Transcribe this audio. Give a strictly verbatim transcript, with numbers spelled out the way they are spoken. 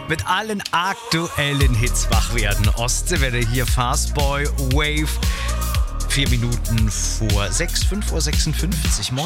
mit allen aktuellen Hits wach werden. Ostseewelle hier, Fastboy, Wave. Vier Minuten vor sechs, fünf Uhr sechsundfünfzig. Moin.